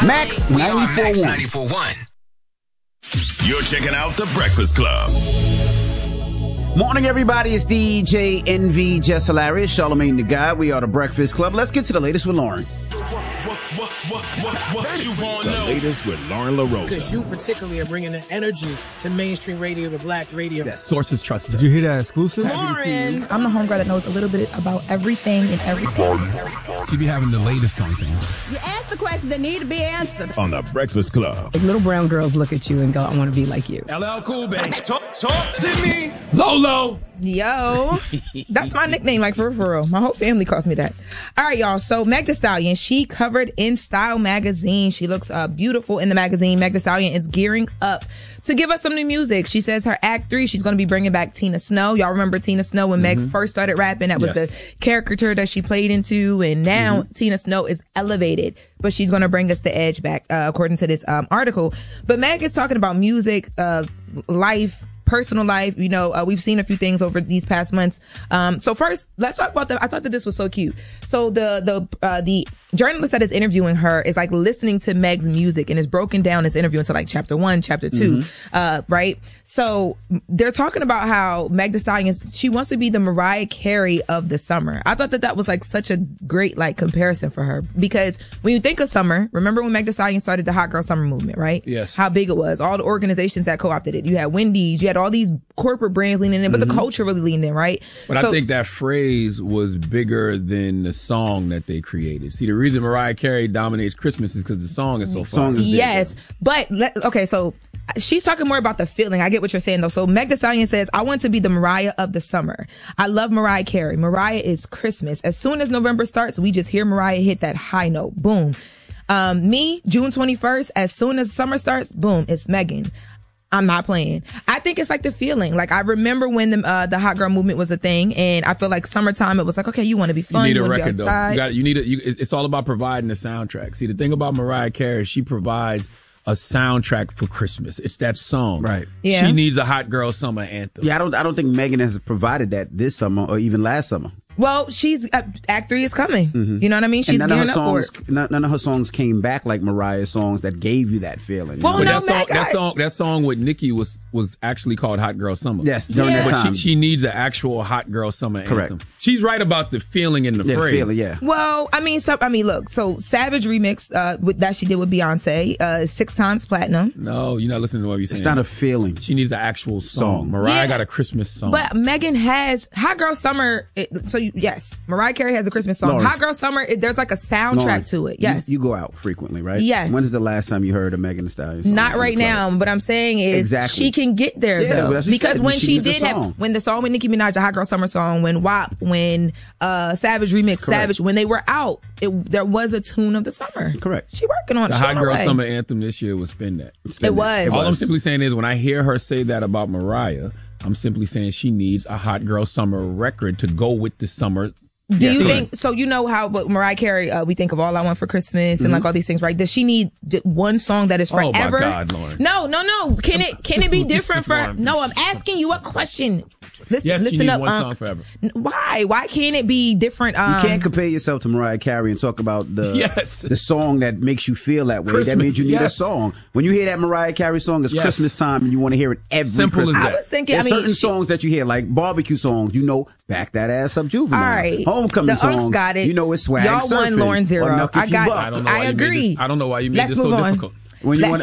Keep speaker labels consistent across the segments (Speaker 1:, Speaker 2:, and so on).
Speaker 1: Max
Speaker 2: We are Max
Speaker 1: 94.1.
Speaker 2: 94.1. You're checking out The Breakfast Club.
Speaker 1: Morning, everybody. It's DJ NV Jess Hilarious, Charlamagne the God. We are The Breakfast Club. Let's get to the latest with Lauren.
Speaker 2: What you want to know? The latest with Lauren LaRosa.
Speaker 3: Because you particularly are bringing the energy to mainstream radio, to black radio.
Speaker 1: Yes.
Speaker 4: Sources trusted.
Speaker 5: Did you hear that exclusive?
Speaker 6: Lauren. I'm the homegirl that knows a little bit about everything and everything.
Speaker 4: She be having the latest on things.
Speaker 7: You ask the questions that need to be answered.
Speaker 2: On The Breakfast Club.
Speaker 6: Like little brown girls look at you and go, I want to be like you.
Speaker 4: LL Cool, baby.
Speaker 2: Talk to me.
Speaker 4: Lolo.
Speaker 6: Yo, that's my nickname, like for real. My whole family calls me that. All right, y'all. So Meg Thee Stallion, she covered in Style magazine. She looks beautiful in the magazine. Meg Thee Stallion is gearing up to give us some new music. She says her Act 3, she's going to be bringing back Tina Snow. Y'all remember Tina Snow when Meg first started rapping? That was the caricature that she played into. And now Tina Snow is elevated, but she's going to bring us the edge back, according to this article. But Meg is talking about music, life, personal life. You know, we've seen a few things over these past months. So first, let's talk about I thought that this was so cute. So the journalist that is interviewing her is like listening to Meg's music and is broken down this interview into like chapter 1, chapter 2, right? So they're talking about how Meg Thee Stallion she wants to be the Mariah Carey of the summer. I thought that was like such a great like comparison for her, because when you think of summer, remember when Meg Thee Stallion started the Hot Girl Summer movement, right?
Speaker 4: Yes.
Speaker 6: How big it was. All the organizations that co-opted it. You had Wendy's, you had all these corporate brands leaning in, but the culture really leaned in, right?
Speaker 4: But I think that phrase was bigger than the song that they created. See, the reason Mariah Carey dominates Christmas is because the song is so fun.
Speaker 6: Yes, but okay, so she's talking more about the feeling. I get what you're saying though. So Meg Thee Stallion says, I want to be the Mariah of the summer. I love Mariah Carey. Mariah is Christmas. As soon as November starts, we just hear Mariah hit that high note. Boom. Me, June 21st, as soon as summer starts, boom, it's Megan. I'm not playing. I think it's like the feeling. Like I remember when the hot girl movement was a thing, and I feel like summertime it was like, okay, you want to be fun,
Speaker 4: you need
Speaker 6: you
Speaker 4: a
Speaker 6: want to
Speaker 4: record
Speaker 6: be outside.
Speaker 4: though. It's all about providing a soundtrack. See, the thing about Mariah Carey, she provides a soundtrack for Christmas. It's that song.
Speaker 1: Right.
Speaker 6: Yeah.
Speaker 4: She needs a hot girl summer anthem.
Speaker 1: Yeah, I don't think Megan has provided that this summer or even last summer.
Speaker 6: Well, she's Act 3 is coming. You know what I mean? She's gearing up for it.
Speaker 1: None of her songs came back like Mariah's songs that gave you that feeling.
Speaker 6: Well,
Speaker 1: you know?
Speaker 6: no,
Speaker 4: that song with Nicki was actually called Hot Girl Summer.
Speaker 1: Yes, during that time.
Speaker 4: But she needs an actual Hot Girl Summer
Speaker 1: Correct.
Speaker 4: anthem. She's right about the feeling in the phrase.
Speaker 1: The feeling, yeah.
Speaker 6: Well, I mean, look, so Savage remix that she did with Beyonce, 6 times platinum.
Speaker 4: No, you're not listening to what you're saying.
Speaker 1: It's not a feeling.
Speaker 4: She needs an actual song. Mariah got a Christmas song.
Speaker 6: But Megan has Hot Girl Summer. Yes, Mariah Carey has a Christmas song.
Speaker 1: Lauren.
Speaker 6: Hot Girl Summer, there's like a soundtrack
Speaker 1: Lauren,
Speaker 6: to it. Yes.
Speaker 1: You go out frequently, right?
Speaker 6: Yes.
Speaker 1: When's the last time you heard a Megan Thee Stallion song?
Speaker 6: Not right now, but I'm saying is she can get there though. Because when she did when the song with Nicki Minaj, the Hot Girl Summer song, when WAP, when Savage remixed Savage, when they were out, there was a tune of the summer.
Speaker 1: Correct.
Speaker 6: She working on it.
Speaker 4: The Hot Girl Summer anthem this year was Spin That.
Speaker 6: It was.
Speaker 4: All I'm simply saying is when I hear her say that about Mariah, I'm simply saying she needs a Hot Girl Summer record to go with the summer.
Speaker 6: Do you think, so you know how Mariah Carey, we think of All I Want for Christmas and like all these things, right? Does she need one song that is forever?
Speaker 4: Oh my God, Lauren.
Speaker 6: No. Can it be different for, no, I'm asking you a question. Listen up.
Speaker 4: One song forever.
Speaker 6: Why can't it be different?
Speaker 1: You can't compare yourself to Mariah Carey and talk about the song that makes you feel that way. Christmas, that means you need a song. When you hear that Mariah Carey song, it's Christmas time and you want to hear it every Christmas.
Speaker 6: I was thinking,
Speaker 1: There's certain songs that you hear, like barbecue songs, Back That Ass Up Juvenile.
Speaker 6: All right.
Speaker 1: Homecoming song.
Speaker 6: Unks got it.
Speaker 1: It's swag
Speaker 6: Y'all
Speaker 1: surfing.
Speaker 6: won Lauren 0. I agree.
Speaker 4: I don't know why you made this so difficult.
Speaker 1: When you want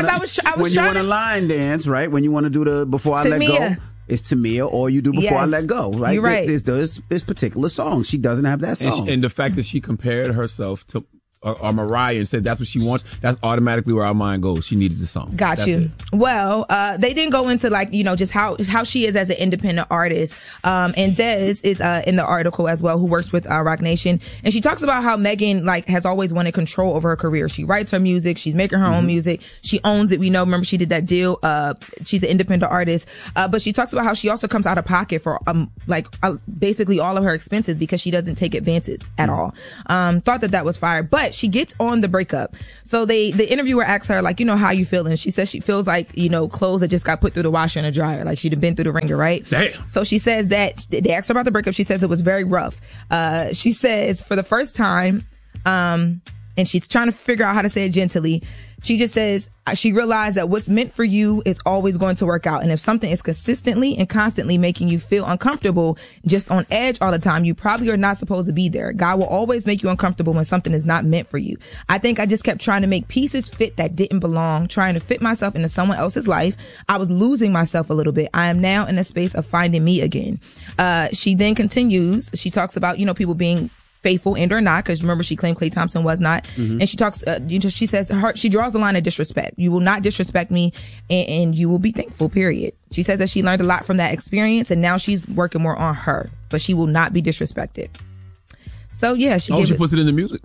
Speaker 6: to
Speaker 1: line dance, right? When you want to do the Before I Let Go, it's Tamia, or you do Before I Let Go, right?
Speaker 6: You're right.
Speaker 1: There's particular songs. She doesn't have that song.
Speaker 4: And the fact that she compared herself to or Mariah and said that's what she wants, that's automatically where our mind goes. She needed the song.
Speaker 6: Got you. Well, they didn't go into just how she is as an independent artist. And Dez is in the article as well, who works with Rock Nation. And she talks about how Megan has always wanted control over her career. She writes her music. She's making her own music. She owns it. We know, remember she did that deal. She's an independent artist. But she talks about how she also comes out of pocket for basically all of her expenses because she doesn't take advances at all. Thought that was fire. But she gets on the breakup. So the interviewer asks her, how you feeling? She says she feels like, clothes that just got put through the washer and the dryer. Like she'd have been through the ringer, right?
Speaker 4: Damn.
Speaker 6: So she says that they asked her about the breakup. She says it was very rough. She says for the first time, and she's trying to figure out how to say it gently. She just says she realized that what's meant for you is always going to work out. And if something is consistently and constantly making you feel uncomfortable, just on edge all the time, you probably are not supposed to be there. God will always make you uncomfortable when something is not meant for you. I think I just kept trying to make pieces fit that didn't belong, trying to fit myself into someone else's life. I was losing myself a little bit. I am now in a space of finding me again. She then continues. She talks about, people being faithful and or not, because remember she claimed Klay Thompson was not. Mm-hmm. And she talks, she says she draws the line of disrespect. You will not disrespect me, and you will be thankful, period. She says that she learned a lot from that experience, and now she's working more on her, but she will not be disrespected. So yeah, she
Speaker 4: puts it in the music.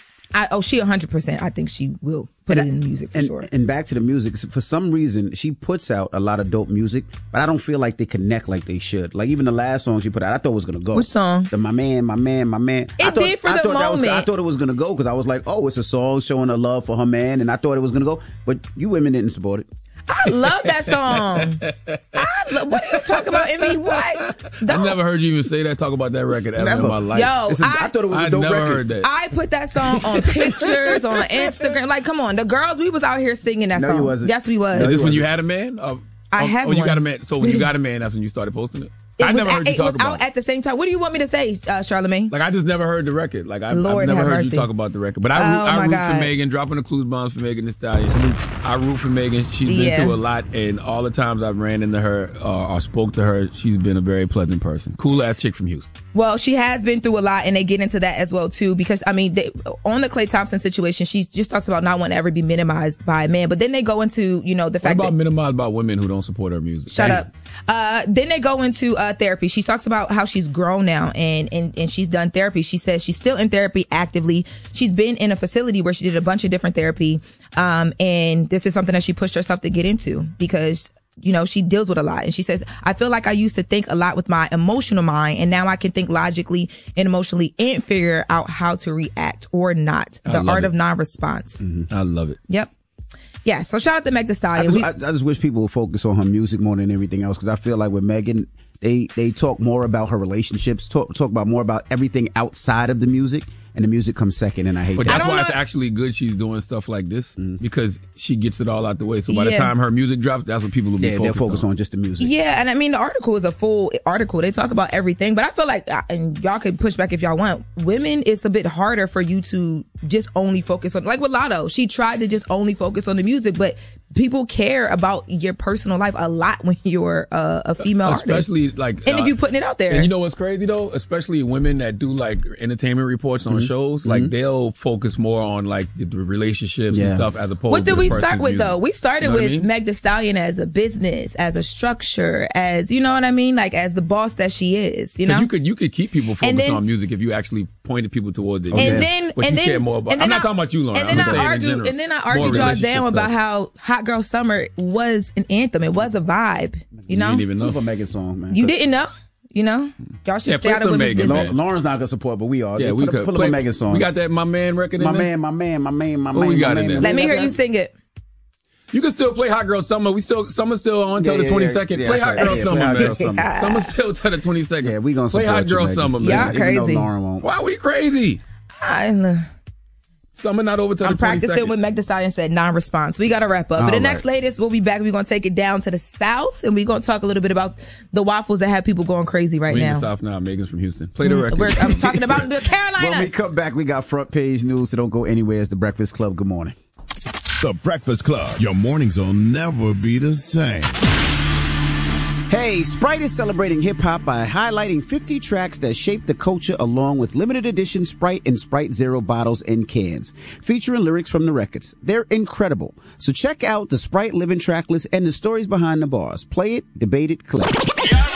Speaker 6: She 100%. I think she will put it in the music for sure.
Speaker 1: And back to the music, for some reason, she puts out a lot of dope music, but I don't feel like they connect like they should. Like even the last song she put out, I thought it was going to go.
Speaker 6: Which song?
Speaker 1: The My Man.
Speaker 6: It did for the moment.
Speaker 1: I thought it was going to go because I was like, oh, it's a song showing her love for her man, and I thought it was going to go, but you women didn't support it.
Speaker 6: I love that song. What are you talking about, Envy? What?
Speaker 4: I've never heard you even say that, talk about that record ever in my life.
Speaker 6: Yo,
Speaker 1: I thought it was a dope record.
Speaker 4: I never heard that.
Speaker 6: I put that song on pictures, on Instagram. Like, come on. The girls, we was out here singing that song.
Speaker 1: No, you wasn't.
Speaker 6: Yes, we was.
Speaker 4: Is this when you had a man?
Speaker 6: I had one.
Speaker 4: You got a man. So when you got a man, that's when you started posting it? I never heard you talk about it. It was
Speaker 6: out at the same time. What do you want me to say, Charlamagne?
Speaker 4: Like, I just never heard the record. Like, I've never heard you talk about the record. But I root for Megan, dropping the clues bombs for Megan Thee Stallion. I root for Megan. She's been through a lot, and all the times I've ran into her or spoke to her, she's been a very pleasant person. Cool-ass chick from Houston.
Speaker 6: Well, she has been through a lot, and they get into that as well, too, because, on the Klay Thompson situation, she just talks about not wanting to ever be minimized by a man. But then they go into, the fact that...
Speaker 4: minimized by women who don't support her music?
Speaker 6: Shut up. Then they go into therapy. She talks about how she's grown now and she's done therapy. She says she's still in therapy actively. She's been in a facility where she did a bunch of different therapy. And this is something that she pushed herself to get into because, she deals with a lot. And she says, I feel like I used to think a lot with my emotional mind, and now I can think logically and emotionally and figure out how to react or not. The art of non-response.
Speaker 4: Mm-hmm. I love it.
Speaker 6: Yep. Yeah, so shout out to Meg Thee Stallion.
Speaker 1: I just wish people would focus on her music more than everything else, because I feel like with Megan, they talk more about her relationships, talk about more about everything outside of the music, and the music comes second, and I hate that.
Speaker 4: But that's why it's actually good she's doing stuff like this, because she gets it all out the way. So by the time her music drops, that's what people will be
Speaker 1: they'll focus on just the music.
Speaker 6: Yeah, and the article is a full article. They talk about everything, but I feel like, and y'all could push back if y'all want, women, it's a bit harder for you to just only focus on, like with Latto, she tried to just only focus on the music, but people care about your personal life a lot when you're a female
Speaker 4: especially
Speaker 6: artist. And if you're putting it out there.
Speaker 4: And you know what's crazy though? Especially women that do like entertainment reports on shows, like they'll focus more on like the relationships and stuff as opposed to
Speaker 6: what did we start with
Speaker 4: music.
Speaker 6: Though? We started with Meg Thee Stallion as a business, as a structure, as, you know what I mean? Like as the boss that she is, you
Speaker 4: could keep people focused on music if you actually pointed people towards it. I'm not talking about you, Lauren.
Speaker 6: And then I argued y'all down about how Hot Girl Summer was an anthem. It was a vibe. You
Speaker 1: didn't even know for Megan's song, man.
Speaker 6: You didn't know? Y'all should stay out of women's business.
Speaker 1: Lauren's not gonna support, but we are.
Speaker 4: Yeah, we could
Speaker 1: put a Megan song.
Speaker 4: We got that My Man record in there.
Speaker 1: My man.
Speaker 4: What we got in there?
Speaker 6: Let me hear you sing it.
Speaker 4: You can still play Hot Girl Summer. Summer's still on until the 22nd. Play Hot Girl Summer, man. Summer's still till the 22nd.
Speaker 1: Yeah, we gonna
Speaker 4: play Hot Girl Summer, man.
Speaker 6: Y'all crazy.
Speaker 1: Even though Lauren won't.
Speaker 4: Why are we crazy? Summer not over till the 22nd.
Speaker 6: I'm practicing what Meg Thee Stallion said, non-response. We got to wrap up. But the next latest, we'll be back. We're going to take it down to the South, and we're going to talk a little bit about the waffles that have people going crazy right now.
Speaker 4: We're in the South now. Megan's from Houston. Play the record.
Speaker 6: I'm talking about the Carolinas.
Speaker 1: When we come back, we got front page news, so don't go anywhere. It's The Breakfast Club. Good morning.
Speaker 2: The Breakfast Club. Your mornings will never be the same.
Speaker 1: Hey, Sprite is celebrating hip-hop by highlighting 50 tracks that shaped the culture along with limited edition Sprite and Sprite Zero bottles and cans, featuring lyrics from the records. They're incredible. So check out the Sprite Living track list and the stories behind the bars. Play it, debate it, click.